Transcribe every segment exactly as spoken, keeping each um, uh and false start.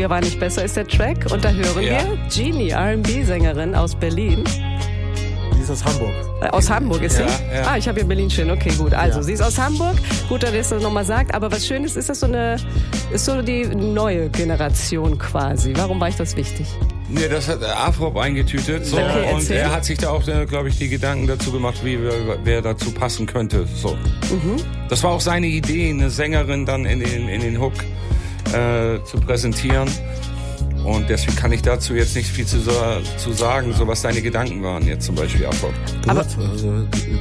Früher war nicht besser ist der Track. Und da hören Ja. wir Genie, R and B-Sängerin aus Berlin. Die ist aus Hamburg. Äh, Aus Hamburg ist Ja, sie? ja. Ah, ich habe hier Berlin stehen. Okay, gut. Also, Ja. sie ist aus Hamburg. Gut, dass ihr das nochmal sagt. Aber was Schönes ist, das so eine, ist so die neue Generation quasi. Warum war ich das wichtig? Nee, das hat Afrop eingetütet. So, Okay, und erzähl. er hat sich da auch, glaube ich, die Gedanken dazu gemacht, wie wer, wer dazu passen könnte. So. Mhm. Das war auch seine Idee, eine Sängerin dann in den, in den Hook äh, zu präsentieren. Und deswegen kann ich dazu jetzt nicht viel zu, zu sagen, so was seine Gedanken waren jetzt zum Beispiel Afrop. Aber- Gut, also,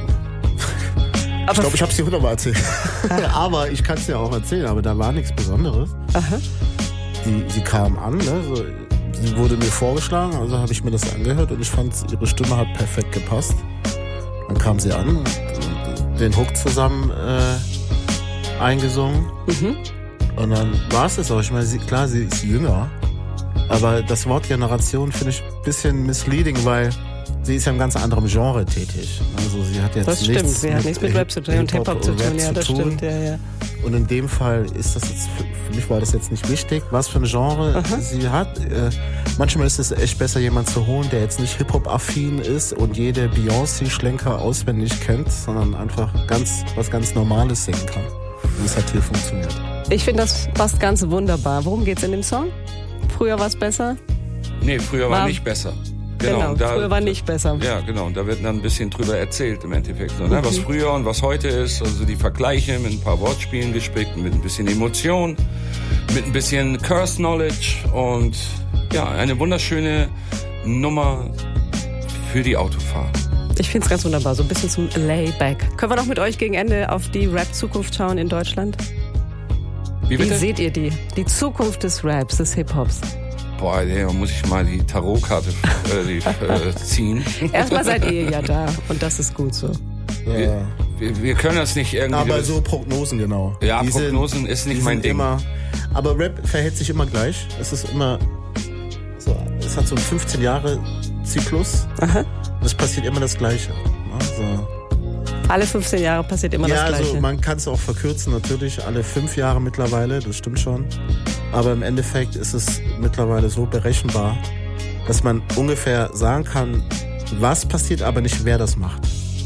ich Aber glaube, ich habe es dir hundertmal erzählt. Aber ich kann es dir auch erzählen, aber da war nichts Besonderes. Aha. Die, sie kam an, ne, so, sie wurde mir vorgeschlagen, also habe ich mir das angehört und ich fand, ihre Stimme hat perfekt gepasst. Dann kam sie an und den Hook zusammen äh, eingesungen. Mhm. Und dann war es das auch. Ich meine, sie, klar, sie ist jünger, aber das Wort Generation finde ich ein bisschen misleading, weil sie ist ja im ganz anderen Genre tätig. Also sie hat jetzt Das stimmt, nichts sie hat nichts mit Rap zu tun und Hip-Hop zu tun. Rap Ja, das zu tun. stimmt, ja, ja. Und in dem Fall ist das jetzt, für, für mich war das jetzt nicht wichtig, was für ein Genre Aha. sie hat. Äh, manchmal ist es echt besser, jemanden zu holen, der jetzt nicht Hip-Hop-affin ist und jede Beyoncé-Schlenker auswendig kennt, sondern einfach ganz was ganz Normales singen kann. Und das hat hier funktioniert. Ich finde, das passt ganz wunderbar. Worum geht's in dem Song? Früher war es besser? Nee, früher war War- nicht besser. Genau, da, früher war nicht besser. Ja, genau. Und da wird dann ein bisschen drüber erzählt im Endeffekt. So, ne? Mhm. Was früher und was heute ist. Also die Vergleiche mit ein paar Wortspielen gespickt, mit ein bisschen Emotion, mit ein bisschen Curse Knowledge und ja, eine wunderschöne Nummer für die Autofahrt. Ich finde es ganz wunderbar, so ein bisschen zum Layback. Können wir noch mit euch gegen Ende auf die Rap-Zukunft schauen in Deutschland? Wie Wie bitte? seht ihr die? Die Zukunft des Raps, des Hip-Hops. Boah, da muss ich mal die Tarotkarte äh, die, äh, ziehen. Erstmal seid ihr ja da und das ist gut so. Ja. Wir, wir können das nicht irgendwie... Aber so Prognosen, genau. Ja, Die sind- Prognosen ist nicht die mein sind Ding. Immer, aber Rap verhält sich immer gleich. Es ist immer so, es hat so einen fünfzehn Jahre Zyklus. Aha. Es passiert immer das Gleiche. Also, Alle fünfzehn Jahre passiert immer ja, das Gleiche. also man kann es auch verkürzen, natürlich alle fünf Jahre mittlerweile, das stimmt schon. Aber im Endeffekt ist es mittlerweile so berechenbar, dass man ungefähr sagen kann, was passiert, aber nicht wer das macht.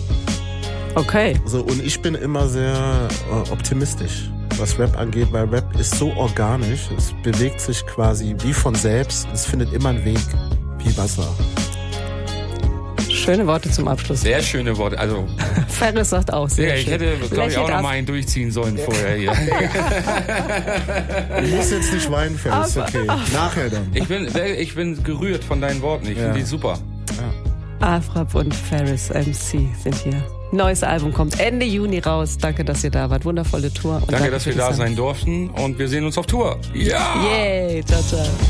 Okay. So, und ich bin immer sehr äh, optimistisch, was Rap angeht, weil Rap ist so organisch, es bewegt sich quasi wie von selbst, es findet immer einen Weg wie Wasser. Schöne Worte zum Abschluss. Sehr schöne Worte. Also, Ferris sagt auch sehr ja, ich schön. hätte, glaube ich, Lächelt auch noch ab. mal einen durchziehen sollen vorher hier. Du musst jetzt nicht weinen, Ferris, ist okay. Nachher dann. Ich bin, ich bin gerührt von deinen Worten. Ich Ja. finde die super. Afrap und Ferris M C sind hier. Neues Album kommt Ende Juni raus. Danke, dass ihr da wart. Wundervolle Tour. Und Danke, dass wir für da die sein durften und wir sehen uns auf Tour. Ja! Yay, ciao, ciao.